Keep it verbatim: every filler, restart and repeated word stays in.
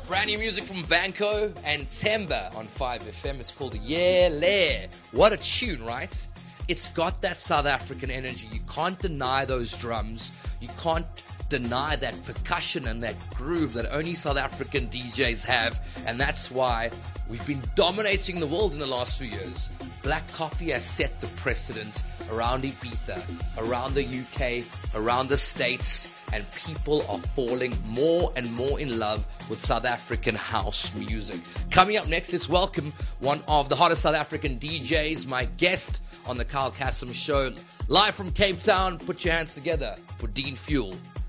Brand new music from Vanco and Temba on five F M. It's called Yeah Le. What a tune, right? It's got that South African energy. You can't deny those drums. You can't deny that percussion and that groove that only South African D Js have. And that's why we've been dominating the world in the last few years. Black Coffee has set the precedent around Ibiza, around the U K, around the States, and people are falling more and more in love with South African house music. Coming up next, let's welcome one of the hottest South African D Js, my guest on the Kyle Kassem Show, live from Cape Town. Put your hands together for Dean Fuel.